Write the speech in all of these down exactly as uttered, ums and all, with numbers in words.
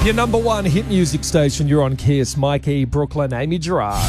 Your number one hit music station, you're on Kiss. Mikey, Brooklyn, Amy Gerard.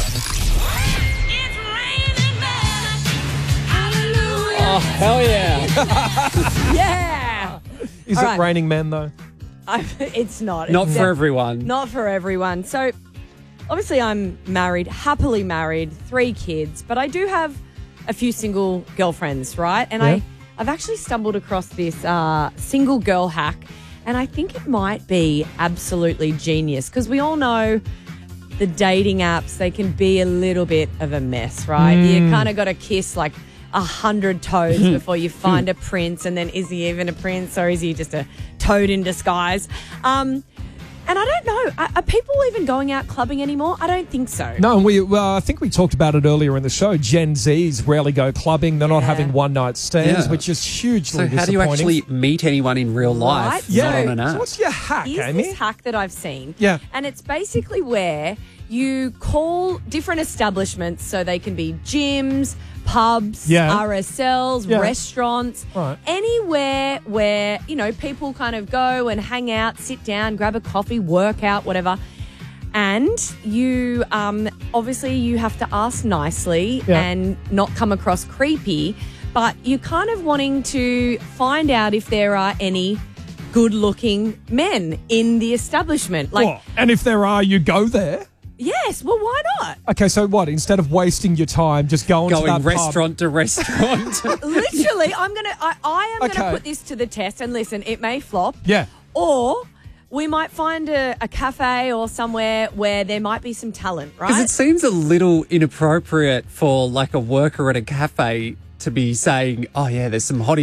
Oh, hell yeah. Yeah. Is All it right. raining men, though? I, it's not. Not It's for def- everyone. Not for everyone. So, obviously, I'm married, happily married, three kids, but I do have a few single girlfriends, right? And Yeah. I, I've actually stumbled across this uh, single girl hack, and I think it might be absolutely genius because we all know the dating apps, they can be a little bit of a mess, right? You kind of got to kiss like a hundred toads before you find a prince, and then is he even a prince or is he just a toad in disguise? Um, and I don't know, are, are people even going out clubbing anymore? I don't think so. No, and we, well, I think we talked about it earlier in the show. Gen Zs rarely go clubbing. They're not Yeah. having one-night stands, Yeah. which is hugely So how do you disappointing. actually meet anyone in real life, Right? not Yeah. on an So app? what's your hack, Here's Amy? this hack that I've seen. Yeah. And it's basically where you call different establishments, so they can be gyms, pubs, Yeah. R S Ls, Yeah. restaurants, Right. anywhere where, you know, people kind of go and hang out, sit down, grab a coffee, work out, whatever. And you, um, obviously, you have to ask nicely Yeah. and not come across creepy, but you're kind of wanting to find out if there are any good-looking men in the establishment. Like, Oh, and if there are, you go there. yes, well, why not? Okay, so what? Instead of wasting your time, just going, to Going that restaurant to restaurant. Literally, I'm gonna, I, I am Okay. gonna put this to the test. And listen, it may flop, pub. Yeah. or we might find a, a cafe or somewhere where there might be some talent, Because right? it seems a little inappropriate for like a worker at a cafe to be saying, oh yeah, there's some hottie